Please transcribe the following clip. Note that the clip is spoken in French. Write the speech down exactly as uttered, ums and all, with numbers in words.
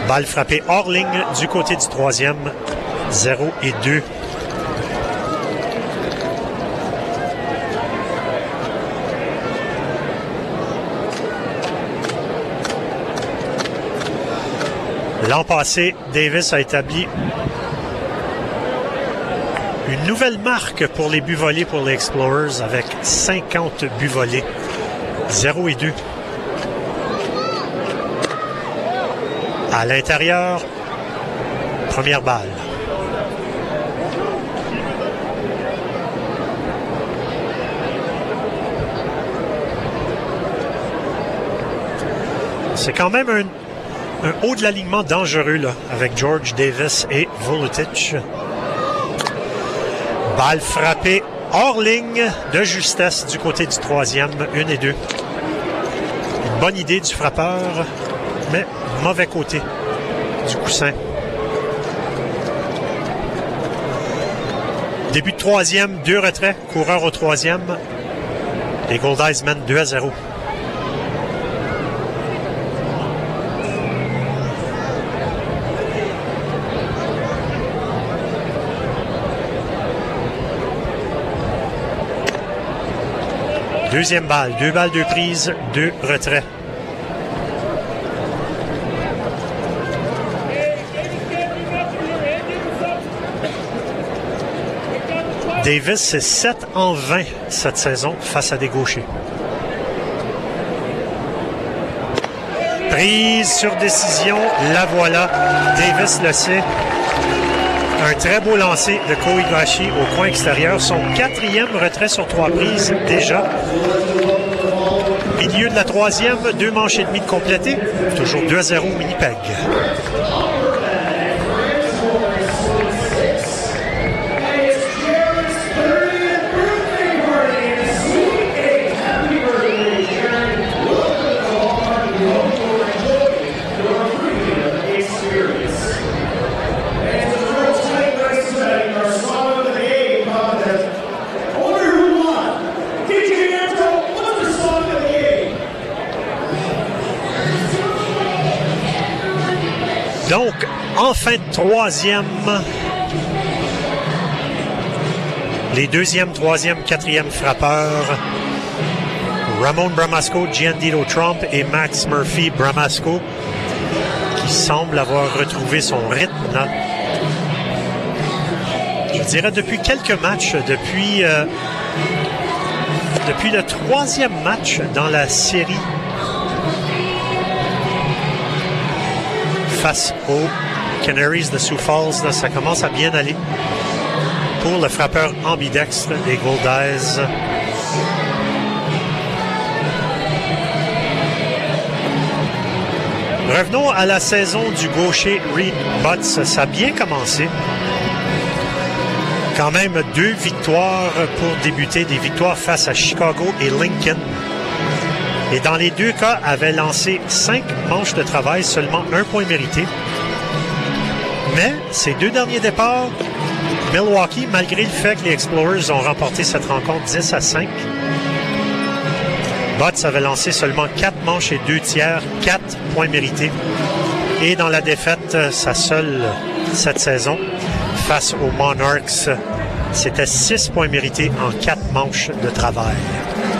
Balle frappée hors ligne du côté du troisième. zéro et deux. L'an passé, Davis a établi une nouvelle marque pour les buts volés pour les Explorers avec cinquante buts volés. zéro et deux. À l'intérieur, première balle. C'est quand même un Un haut de l'alignement dangereux là, avec George Davis et Vuletic. Balle frappée hors ligne de justesse du côté du troisième, une et deux. Une bonne idée du frappeur, mais mauvais côté du coussin. Début de troisième, deux retraits, coureur au troisième. Les Goldeyes mènent deux à zéro. Deuxième balle, deux balles, deux prises, deux retraits. Davis, c'est sept en vingt cette saison face à des gauchers. Prise sur décision, la voilà. Davis le sait. Un très beau lancer de Ko Higashi au coin extérieur. Son quatrième retrait sur trois prises déjà. Milieu de la troisième, deux manches et demie de complété. Toujours deux à zéro Winnipeg. Donc, en fin de troisième, les deuxième, troisième, quatrième frappeurs, Ramon Bramasco, Giandido Trump et Max Murphy Bramasco, qui semble avoir retrouvé son rythme. Je dirais depuis quelques matchs, depuis, euh, depuis le troisième match dans la série face aux Canaries de Sioux Falls. Là, ça commence à bien aller pour le frappeur ambidextre des Goldeyes. Revenons à la saison du gaucher Reed Butts. Ça a bien commencé. Quand même deux victoires pour débuter, des victoires face à Chicago et Lincoln. Et dans les deux cas, avait lancé cinq manches de travail, seulement un point mérité. Mais ces deux derniers départs, Milwaukee, malgré le fait que les Explorers ont remporté cette rencontre dix à cinq, Butts avait lancé seulement quatre manches et deux tiers, quatre points mérités. Et dans la défaite, sa seule cette saison, face aux Monarchs, c'était six points mérités en quatre manches de travail.